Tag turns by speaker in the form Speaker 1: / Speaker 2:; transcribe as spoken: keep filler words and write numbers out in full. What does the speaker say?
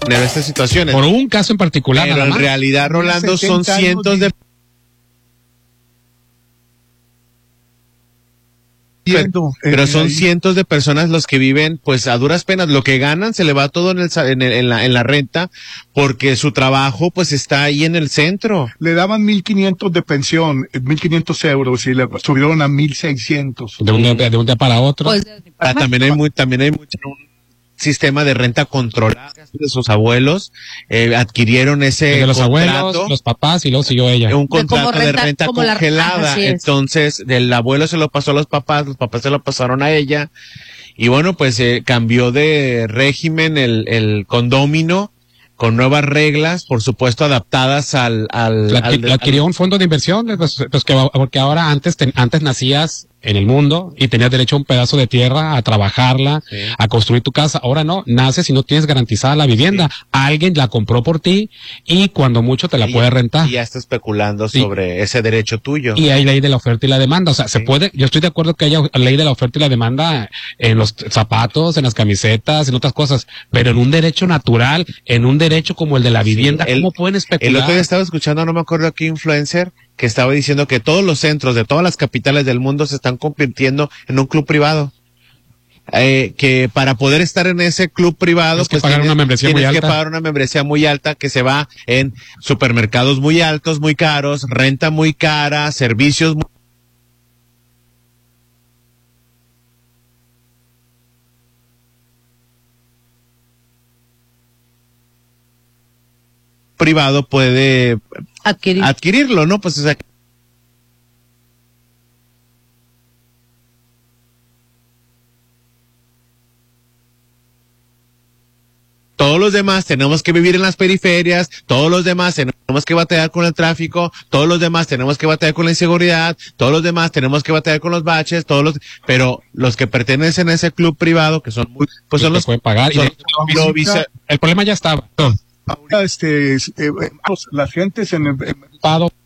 Speaker 1: generó estas situaciones.
Speaker 2: Por un caso en particular,
Speaker 1: pero
Speaker 2: nada
Speaker 1: en
Speaker 2: más.
Speaker 1: realidad, Rolando, son cientos de... Pero, pero son cientos de personas los que viven, pues a duras penas, lo que ganan se le va todo en, el, en, el, en, la, en la renta, porque su trabajo pues está ahí en el centro.
Speaker 3: Le daban mil quinientos de pensión, mil quinientos euros, y le subieron a mil seiscientos.
Speaker 2: De un día, de un día para otro. Pues,
Speaker 1: ah, también hay muy, también hay mucho un sistema de renta controlada de sus abuelos, eh, adquirieron ese
Speaker 2: de los
Speaker 1: contrato,
Speaker 2: abuelos, los papás y luego siguió ella.
Speaker 1: Un contrato de renta, de renta congelada, la, entonces del abuelo se lo pasó a los papás, los papás se lo pasaron a ella, y bueno, pues eh, cambió de régimen el, el condómino, con nuevas reglas, por supuesto adaptadas al... al,
Speaker 2: la,
Speaker 1: al,
Speaker 2: la adquirió
Speaker 1: al,
Speaker 2: un fondo de inversión, pues, pues que, porque ahora antes, ten, antes nacías en el mundo y tenías derecho a un pedazo de tierra, a trabajarla, sí. a construir tu casa. Ahora no, naces y no tienes garantizada la vivienda. Sí. Alguien la compró por ti y cuando mucho te la
Speaker 1: y,
Speaker 2: puede rentar.
Speaker 1: Y ya está especulando sí. sobre ese derecho tuyo.
Speaker 2: Y hay ley de la oferta y la demanda. O sea, sí. se puede, yo estoy de acuerdo que haya ley de la oferta y la demanda en los zapatos, en las camisetas, en otras cosas, pero en un derecho natural, en un derecho como el de la vivienda, sí. el, ¿cómo pueden especular?
Speaker 1: El otro día estaba escuchando, no me acuerdo a qué influencer, que estaba diciendo que todos los centros de todas las capitales del mundo se están convirtiendo en un club privado. Eh, que para poder estar en ese club privado,
Speaker 2: tienes
Speaker 1: pues
Speaker 2: que pagar
Speaker 1: tienes,
Speaker 2: una membresía
Speaker 1: tienes
Speaker 2: muy
Speaker 1: que
Speaker 2: alta.
Speaker 1: pagar una membresía muy alta que se va en supermercados muy altos, muy caros, renta muy cara, servicios muy privado puede
Speaker 4: Adquirir.
Speaker 1: adquirirlo, ¿no? Pues o sea, todos los demás tenemos que vivir en las periferias, todos los demás tenemos que batallar con el tráfico, todos los demás tenemos que batallar con la inseguridad, todos los demás tenemos que batallar con los baches, todos los, pero los que pertenecen a ese club privado, que son muy, pues son
Speaker 2: que
Speaker 1: los
Speaker 2: pueden pagar.
Speaker 1: Son,
Speaker 2: y de, visita, el problema ya estaba.
Speaker 3: Ahora, este, eh, la gente en el, en el